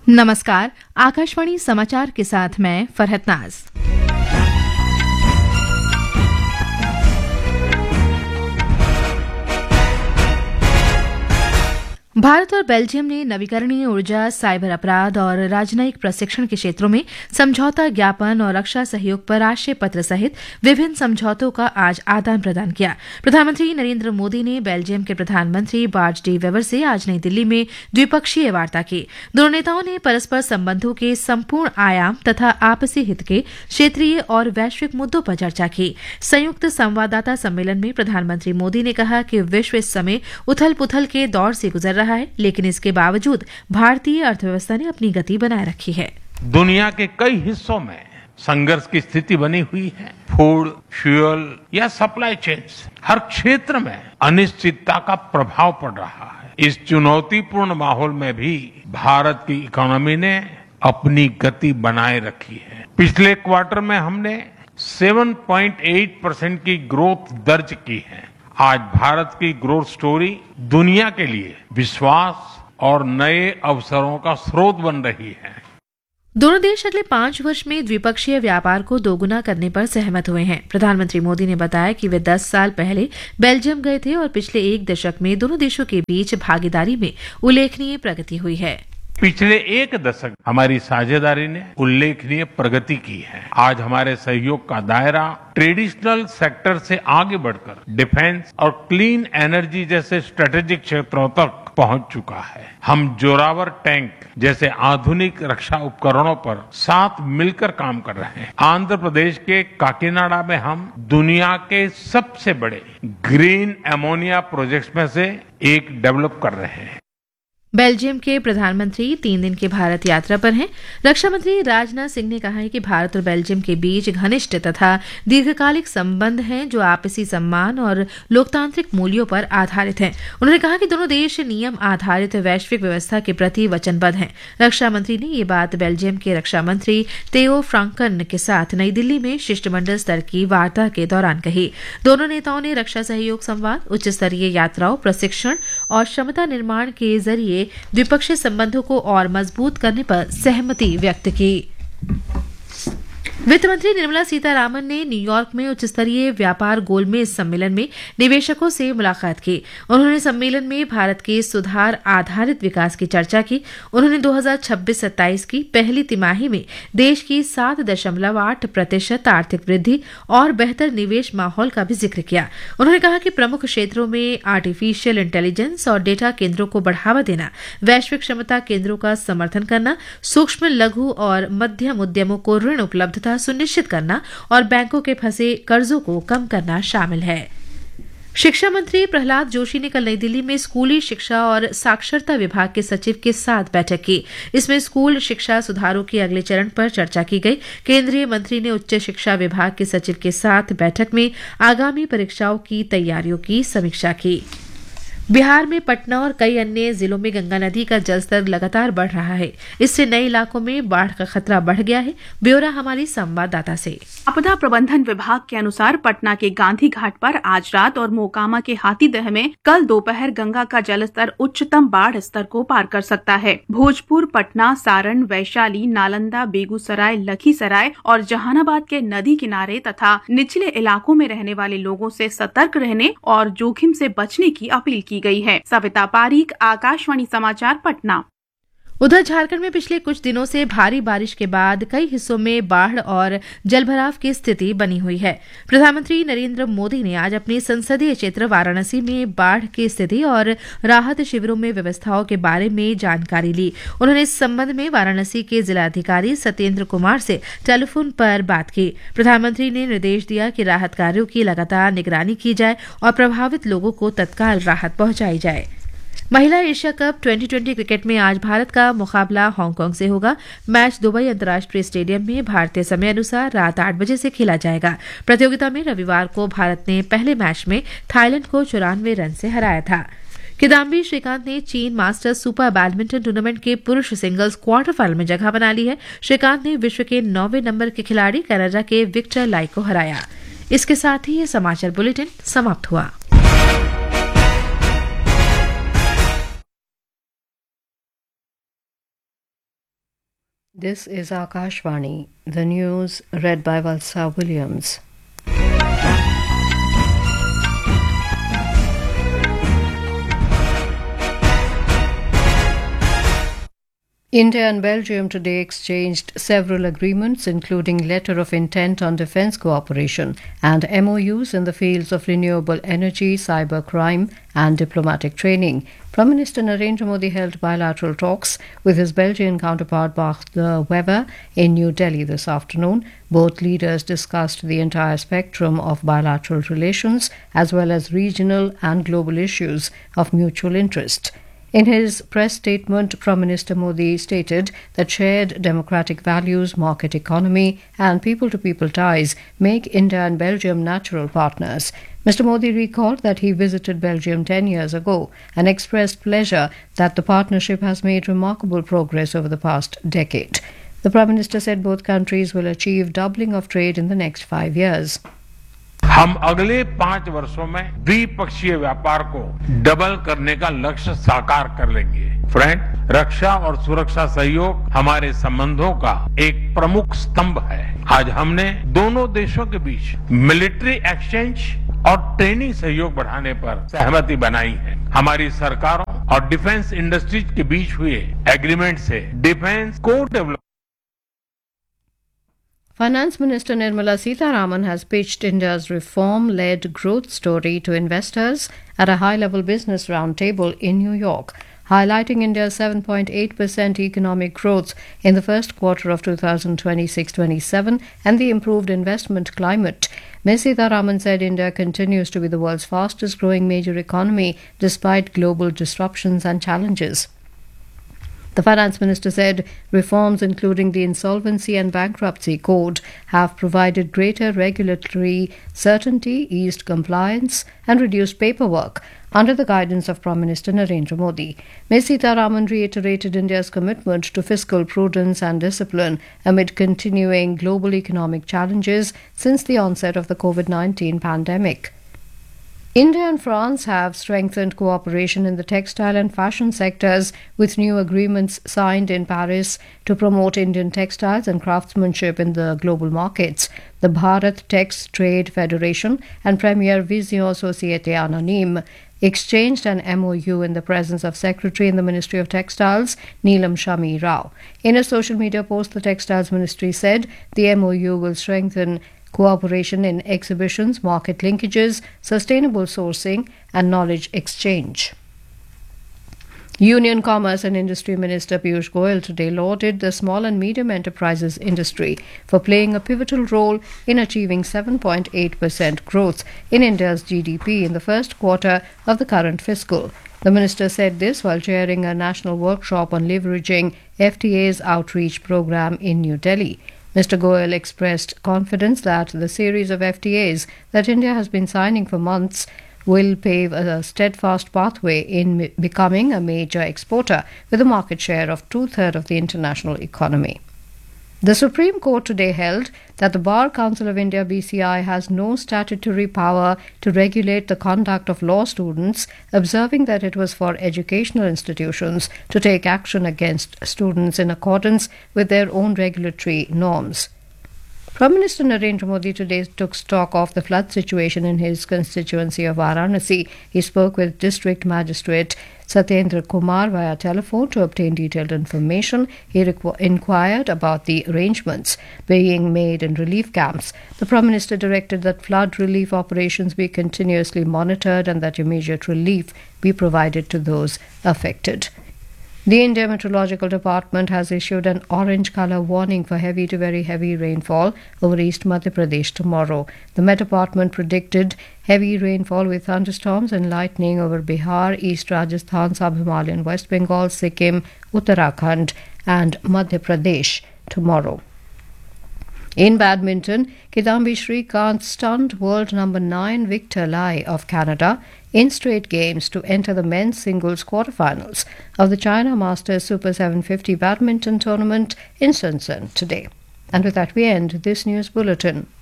नमस्कार, आकाशवाणी समाचार के साथ मैं फरहत नाज। भारत और बेल्जियम ने नवीकरणीय ऊर्जा, साइबर अपराध और राजनयिक प्रशिक्षण के क्षेत्रों में समझौता ज्ञापन और रक्षा सहयोग पर आशय पत्र सहित विभिन्न समझौतों का आज आदान प्रदान किया। प्रधानमंत्री नरेंद्र मोदी ने बेल्जियम के प्रधानमंत्री बार्ट डी वेवर से आज नई दिल्ली में द्विपक्षीय वार्ता की। दोनों नेताओं ने परस्पर संबंधों के संपूर्ण आयाम तथा आपसी हित के क्षेत्रीय और वैश्विक मुद्दों पर चर्चा की। संयुक्त संवाददाता सम्मेलन में प्रधानमंत्री मोदी ने कहा कि विश्व इस समय उथल पुथल के दौर से गुजर रहा है, लेकिन इसके बावजूद भारतीय अर्थव्यवस्था ने अपनी गति बनाए रखी है। दुनिया के कई हिस्सों में संघर्ष की स्थिति बनी हुई है। फूड, फ्यूल या सप्लाई चेन्स, हर क्षेत्र में अनिश्चितता का प्रभाव पड़ रहा है। इस चुनौतीपूर्ण माहौल में भी भारत की इकोनॉमी ने अपनी गति बनाए रखी है। पिछले क्वार्टर में हमने 7.8% की ग्रोथ दर्ज की है। आज भारत की ग्रोथ स्टोरी दुनिया के लिए विश्वास और नए अवसरों का स्रोत बन रही है। दोनों देश अगले 5 वर्ष में द्विपक्षीय व्यापार को दोगुना करने पर सहमत हुए हैं। प्रधानमंत्री मोदी ने बताया कि वे 10 साल पहले बेल्जियम गए थे और पिछले 1 दशक में दोनों देशों के बीच भागीदारी में उल्लेखनीय प्रगति हुई है। पिछले 1 दशक हमारी साझेदारी ने उल्लेखनीय प्रगति की है। आज हमारे सहयोग का दायरा ट्रेडिशनल सेक्टर से आगे बढ़कर डिफेंस और क्लीन एनर्जी जैसे स्ट्रेटेजिक क्षेत्रों तक पहुंच चुका है। हम जोरावर टैंक जैसे आधुनिक रक्षा उपकरणों पर साथ मिलकर काम कर रहे हैं। आंध्र प्रदेश के काकीनाडा में हम दुनिया के सबसे बड़े ग्रीन अमोनिया प्रोजेक्ट्स में से एक डेवलप कर रहे हैं। बेल्जियम के प्रधानमंत्री 3 दिन की भारत यात्रा पर हैं। रक्षा मंत्री राजनाथ सिंह ने कहा है कि भारत और बेल्जियम के बीच घनिष्ठ तथा दीर्घकालिक संबंध हैं जो आपसी सम्मान और लोकतांत्रिक मूल्यों पर आधारित हैं। उन्होंने कहा कि दोनों देश नियम आधारित वैश्विक व्यवस्था के प्रति वचनबद्ध हैं। रक्षा मंत्री ने ये बात बेल्जियम के रक्षा मंत्री तेओ फ्रांकन के साथ नई दिल्ली में शिष्टमंडल स्तर की वार्ता के दौरान कही। दोनों नेताओं ने रक्षा सहयोग संवाद, उच्च स्तरीय यात्राओं, प्रशिक्षण और क्षमता निर्माण के जरिए द्विपक्षीय संबंधों को और मजबूत करने पर सहमति व्यक्त की। वित्त मंत्री निर्मला सीतारामन ने न्यूयॉर्क में उच्च स्तरीय व्यापार गोलमेज सम्मेलन में निवेशकों से मुलाकात की। उन्होंने सम्मेलन में भारत के सुधार आधारित विकास की चर्चा की। उन्होंने 2026-27 की पहली तिमाही में देश की 7.8% आर्थिक वृद्धि और बेहतर निवेश माहौल का भी जिक्र किया। उन्होंने कहा कि प्रमुख क्षेत्रों में आर्टिफिशियल इंटेलिजेंस और डेटा केंद्रों को बढ़ावा देना, वैश्विक क्षमता केंद्रों का समर्थन करना, सूक्ष्म, लघु और मध्यम उद्यमों को ऋण उपलब्धता सुनिश्चित करना और बैंकों के फंसे कर्जों को कम करना शामिल है। शिक्षा मंत्री प्रहलाद जोशी ने कल नई दिल्ली में स्कूली शिक्षा और साक्षरता विभाग के सचिव के साथ बैठक की। इसमें स्कूल शिक्षा सुधारों के अगले चरण पर चर्चा की गई। केंद्रीय मंत्री ने उच्च शिक्षा विभाग के सचिव के साथ बैठक में आगामी परीक्षाओं की तैयारियों की समीक्षा की। बिहार में पटना और कई अन्य जिलों में गंगा नदी का जलस्तर लगातार बढ़ रहा है। इससे नए इलाकों में बाढ़ का खतरा बढ़ गया है। ब्यौरा हमारी संवाददाता से। आपदा प्रबंधन विभाग के अनुसार पटना के गांधी घाट पर आज रात और मोकामा के हाथीदह में कल दोपहर गंगा का जलस्तर उच्चतम बाढ़ स्तर को पार कर सकता है। भोजपुर, पटना, सारण, वैशाली, नालंदा, बेगूसराय, लखीसराय और जहानाबाद के नदी किनारे तथा निचले इलाकों में रहने वाले लोगों से सतर्क रहने और जोखिम से बचने की अपील की गई है। सविता पारीक, आकाशवाणी समाचार, पटना। उधर झारखंड में पिछले कुछ दिनों से भारी बारिश के बाद कई हिस्सों में बाढ़ और जलभराव की स्थिति बनी हुई है। प्रधानमंत्री नरेंद्र मोदी ने आज अपने संसदीय क्षेत्र वाराणसी में बाढ़ की स्थिति और राहत शिविरों में व्यवस्थाओं के बारे में जानकारी ली। उन्होंने इस संबंध में वाराणसी के जिलाधिकारी सत्येंद्र कुमार से टेलीफोन पर बात की। प्रधानमंत्री ने निर्देश दिया कि राहत कार्यों की लगातार निगरानी की जाए और प्रभावित लोगों को तत्काल राहत पहुंचाई जाए। महिला एशिया कप 2020 क्रिकेट में आज भारत का मुकाबला हांगकांग से होगा। मैच दुबई अंतर्राष्ट्रीय स्टेडियम में भारतीय समय अनुसार रात 8 बजे से खेला जाएगा। प्रतियोगिता में रविवार को भारत ने पहले मैच में थाईलैंड को 94 रन से हराया था। किदाम्बी श्रीकांत ने चीन मास्टर्स सुपर बैडमिंटन टूर्नामेंट के पुरुष सिंगल्स क्वार्टर फाइनल में जगह बना ली है। श्रीकांत ने विश्व के 9वें नंबर के खिलाड़ी कनाडा के विक्टर लाई को हराया। इसके साथ ही ये समाचार बुलेटिन समाप्त हुआ। This is Akashvani, the news read by Valsa Williams. India and Belgium today exchanged several agreements, including letter of intent on defence cooperation and MOUs in the fields of renewable energy, cybercrime and diplomatic training. Prime Minister Narendra Modi held bilateral talks with his Belgian counterpart Bart De Wever in New Delhi this afternoon. Both leaders discussed the entire spectrum of bilateral relations as well as regional and global issues of mutual interest. In his press statement, Prime Minister Modi stated that shared democratic values, market economy and people-to-people ties make India and Belgium natural partners. Mr. Modi recalled that he visited Belgium 10 years ago and expressed pleasure that the partnership has made remarkable progress over the past decade. The Prime Minister said both countries will achieve doubling of trade in the next 5 years. हम अगले 5 वर्षों में द्विपक्षीय व्यापार को double करने का लक्ष्य साकार कर लेंगे। फ्रेंड, रक्षा और सुरक्षा सहयोग हमारे संबंधों का एक प्रमुख स्तंभ है। आज हमने दोनों देशों के बीच मिलिट्री एक्सचेंज और ट्रेनिंग सहयोग बढ़ाने पर सहमति बनाई है। हमारी सरकारों और डिफेंस इंडस्ट्रीज के बीच हुए एग्रीमेंट से डिफेंस को develop Finance Minister Nirmala Sitharaman has pitched India's reform-led growth story to investors at a high-level business roundtable in New York, highlighting India's 7.8% economic growth in the first quarter of 2026-27 and the improved investment climate. Ms. Sitharaman said India continues to be the world's fastest-growing major economy despite global disruptions and challenges. The Finance Minister said reforms, including the Insolvency and Bankruptcy Code, have provided greater regulatory certainty, eased compliance, and reduced paperwork under the guidance of Prime Minister Narendra Modi. Ms. Sitharaman reiterated India's commitment to fiscal prudence and discipline amid continuing global economic challenges since the onset of the COVID-19 pandemic. India and France have strengthened cooperation in the textile and fashion sectors with new agreements signed in Paris to promote Indian textiles and craftsmanship in the global markets. The Bharat Tex Trade Federation and Premier Vision Société Anonyme exchanged an MOU in the presence of Secretary in the Ministry of Textiles, Neelam Shami Rao. In a social media post, the Textiles Ministry said the MOU will strengthen cooperation in exhibitions, market linkages, sustainable sourcing, and knowledge exchange. Union Commerce and Industry Minister Piyush Goyal today lauded the small and medium enterprises industry for playing a pivotal role in achieving 7.8% growth in India's GDP in the first quarter of the current fiscal. The minister said this while chairing a national workshop on leveraging FTA's outreach program in New Delhi. Mr. Goyal expressed confidence that the series of FTAs that India has been signing for months will pave a steadfast pathway in becoming a major exporter with a market share of 2/3 of the international economy. The Supreme Court today held that the Bar Council of India BCI has no statutory power to regulate the conduct of law students, observing that it was for educational institutions to take action against students in accordance with their own regulatory norms. Prime Minister Narendra Modi today took stock of the flood situation in his constituency of Varanasi. He spoke with District Magistrate Satyendra Kumar via telephone to obtain detailed information. He inquired about the arrangements being made in relief camps. The Prime Minister directed that flood relief operations be continuously monitored and that immediate relief be provided to those affected. The India Meteorological Department has issued an orange colour warning for heavy to very heavy rainfall over East Madhya Pradesh tomorrow. The Met Department predicted heavy rainfall with thunderstorms and lightning over Bihar, East Rajasthan, Sub-Himalayan West Bengal, Sikkim, Uttarakhand and Madhya Pradesh tomorrow. In badminton, Kidambi Shrikant stunned world number 9 Victor Lai of Canada in straight games to enter the men's singles quarterfinals of the China Masters Super 750 badminton tournament in Shenzhen today. And with that we end this news bulletin.